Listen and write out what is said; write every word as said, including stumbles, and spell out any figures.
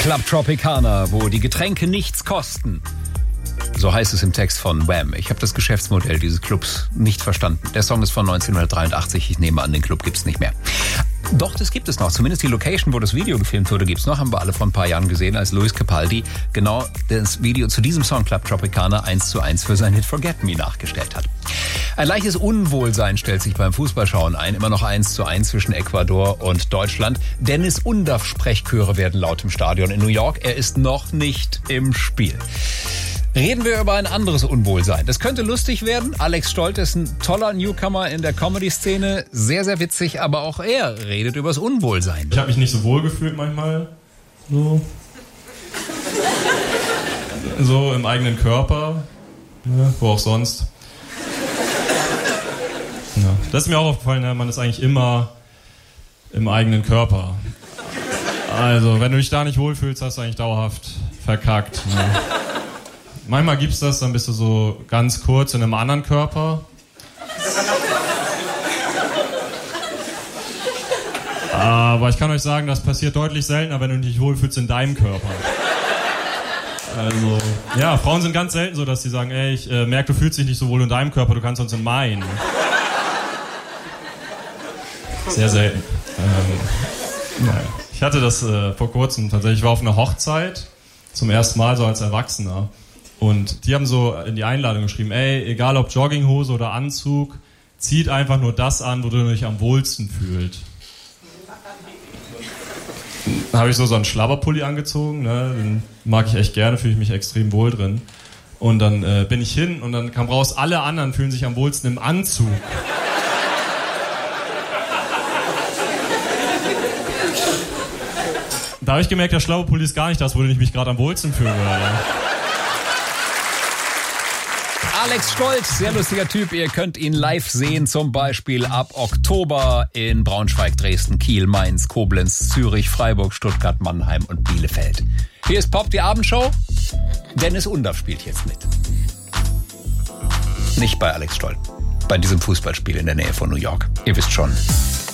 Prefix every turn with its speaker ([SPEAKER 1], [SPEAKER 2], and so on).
[SPEAKER 1] Club Tropicana, wo die Getränke nichts kosten. So heißt es im Text von Wham. Ich habe das Geschäftsmodell dieses Clubs nicht verstanden. Der Song ist von neunzehnhundertdreiundachtzig. Ich nehme an, den Club gibt es nicht mehr. Doch, das gibt es noch. Zumindest die Location, wo das Video gefilmt wurde, gibt es noch. Haben wir alle vor ein paar Jahren gesehen, als Luis Capaldi genau das Video zu diesem Song Club Tropicana eins zu eins für seinen Hit Forget Me nachgestellt hat. Ein leichtes Unwohlsein stellt sich beim Fußballschauen ein. Immer noch eins zu eins zwischen Ecuador und Deutschland. Dennis Undaff Sprechchöre werden laut im Stadion in New York. Er ist noch nicht im Spiel. Reden wir über ein anderes Unwohlsein. Das könnte lustig werden. Alex Stolt ist ein toller Newcomer in der Comedy-Szene. Sehr, sehr witzig, aber auch er redet über das Unwohlsein.
[SPEAKER 2] Ich habe mich nicht so wohl gefühlt manchmal. So. So im eigenen Körper. Ja, wo auch sonst. Ja. Das ist mir auch aufgefallen, ja, man ist eigentlich immer im eigenen Körper. Also, wenn du dich da nicht wohlfühlst, hast du eigentlich dauerhaft verkackt. Ja. Manchmal gibt's das, dann bist du so ganz kurz in einem anderen Körper. Aber ich kann euch sagen, das passiert deutlich seltener, wenn du dich wohlfühlst in deinem Körper. Also, ja, Frauen sind ganz selten so, dass sie sagen, ey, ich äh, merke, du fühlst dich nicht so wohl in deinem Körper, du kannst uns in meinen. Sehr selten. Ähm, ja. Ich hatte das äh, vor kurzem tatsächlich, ich war auf einer Hochzeit, zum ersten Mal so als Erwachsener. Und die haben so in die Einladung geschrieben, ey, egal ob Jogginghose oder Anzug, zieht einfach nur das an, wo du dich am wohlsten fühlst. Da habe ich so, so einen Schlabberpulli angezogen, ne? Den mag ich echt gerne, fühle ich mich extrem wohl drin. Und dann äh, bin ich hin und dann kam raus, alle anderen fühlen sich am wohlsten im Anzug. Da habe ich gemerkt, der Schlabberpulli ist gar nicht das, wo ich mich gerade am wohlsten fühle.
[SPEAKER 1] Alex Stolz, sehr lustiger Typ. Ihr könnt ihn live sehen, zum Beispiel ab Oktober in Braunschweig, Dresden, Kiel, Mainz, Koblenz, Zürich, Freiburg, Stuttgart, Mannheim und Bielefeld. Hier ist Pop, die Abendshow. Dennis Undaff spielt jetzt mit. Nicht bei Alex Stolz, bei diesem Fußballspiel in der Nähe von New York. Ihr wisst schon.